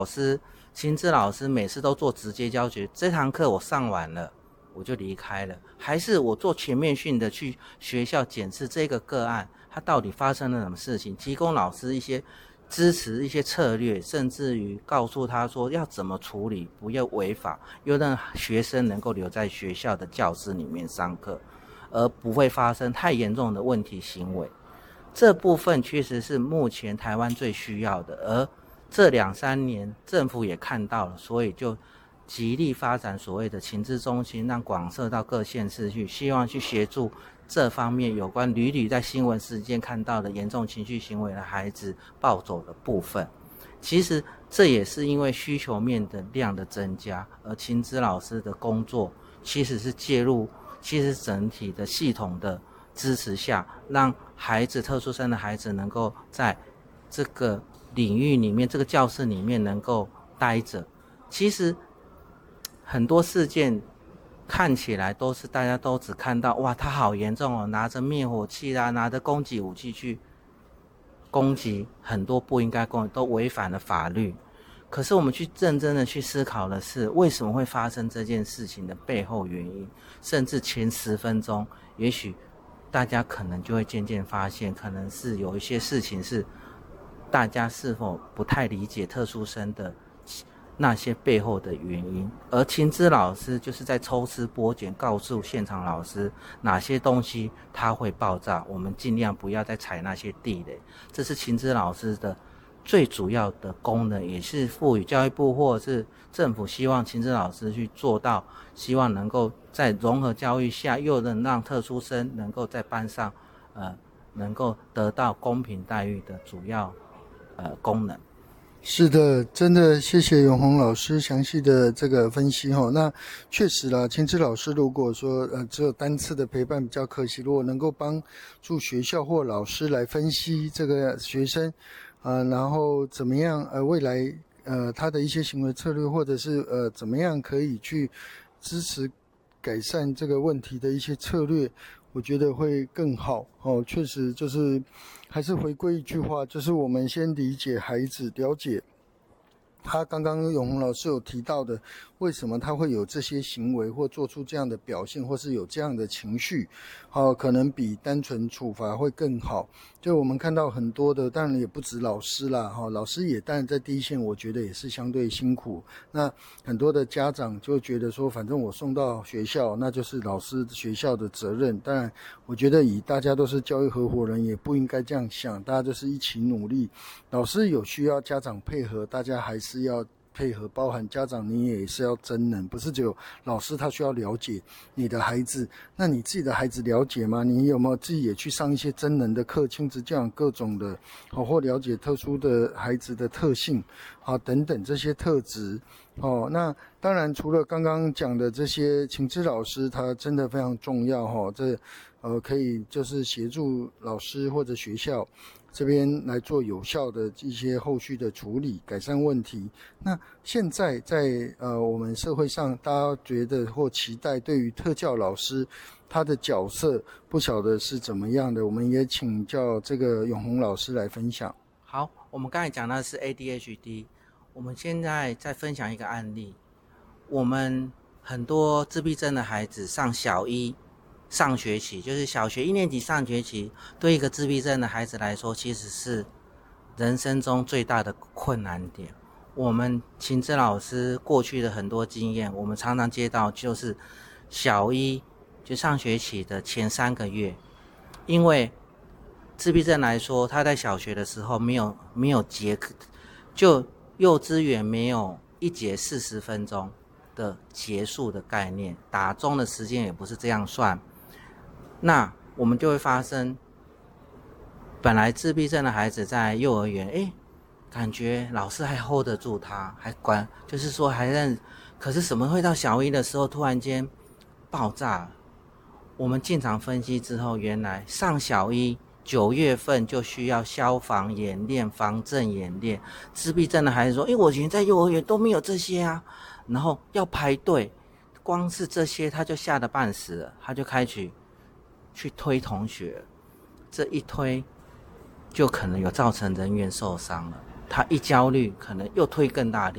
亲子老师每次都做直接教学，这堂课我上完了我就离开了，还是我做全面性的去学校检视这个个案，它到底发生了什么事情，提供老师一些支持、一些策略，甚至于告诉他说要怎么处理，不要违法，又让学生能够留在学校的教室里面上课，而不会发生太严重的问题行为。这部分确实是目前台湾最需要的，而这2-3年政府也看到了，所以就极力发展所谓的情资中心，让广设到各县市去，希望去协助这方面有关屡屡在新闻事件看到的严重情绪行为的孩子暴走的部分。其实这也是因为需求面的量的增加，而情资老师的工作其实是介入整体的系统的支持下，让特殊生的孩子能够在这个领域里面，这个教室里面能够待着。其实很多事件看起来都是大家都只看到哇，他好严重哦，拿着灭火器啦，拿着攻击武器去攻击很多不应该攻击，都违反了法律。可是我们去认真的去思考的是，为什么会发生这件事情的背后原因，甚至前10分钟，也许大家可能就会渐渐发现，可能是有一些事情是大家是否不太理解特殊生的那些背后的原因，而情资老师就是在抽丝剥茧，告诉现场老师哪些东西它会爆炸，我们尽量不要再踩那些地雷。这是情资老师的最主要的功能，也是赋予教育部或者是政府希望情资老师去做到，希望能够在融合教育下，又能让特殊生能够在班上能够得到公平待遇的主要功能。 是的，真的谢谢永宏老师详细的这个分析哈。那确实啦，情资老师如果说只有单次的陪伴比较可惜，如果能够帮助学校或老师来分析这个学生然后怎么样未来他的一些行为策略，或者是怎么样可以去支持改善这个问题的一些策略，我觉得会更好哦。确实就是还是回归一句话，就是我们先理解孩子，了解他刚刚永宏老师有提到的，为什么他会有这些行为或做出这样的表现，或是有这样的情绪可能比单纯处罚会更好。就我们看到很多的，当然也不止老师啦老师也当然在第一线，我觉得也是相对辛苦。那很多的家长就觉得说，反正我送到学校，那就是老师学校的责任。当然我觉得以大家都是教育合伙人，也不应该这样想，大家就是一起努力。老师有需要家长配合，大家还是要配合，包含家长你也是要真能，不是只有老师他需要了解你的孩子，那你自己的孩子了解吗？你有没有自己也去上一些真能的课，亲子教养各种的或了解特殊的孩子的特性等等这些特质那当然除了刚刚讲的这些情资老师他真的非常重要这可以就是协助老师或者学校这边来做有效的一些后续的处理，改善问题。那现在在我们社会上，大家觉得或期待对于特教老师他的角色，不晓得是怎么样的，我们也请教这个永宏老师来分享。 好，我们刚才讲的是 ADHD， 我们现在再分享一个案例。我们很多自闭症的孩子上小一上学期，就是小学1年级上学期，对一个自闭症的孩子来说，其实是人生中最大的困难点。我们情资老师过去的很多经验，我们常常接到就是小一就上学期的前3个月，因为自闭症来说，他在小学的时候没有节课，就幼稚园没有1节40分钟的结束的概念，打钟的时间也不是这样算。那我们就会发生，本来自闭症的孩子在幼儿园，感觉老师还 hold 得住他，还管，就是说还认，可是什么会到小一的时候突然间爆炸了？我们进场分析之后，原来上小一9月份就需要消防演练、防震演练。自闭症的孩子说：“我以前在幼儿园都没有这些啊，然后要排队，光是这些他就吓得半死了，他就开始去推同学，这一推就可能有造成人员受伤了。他一焦虑，可能又推更大力。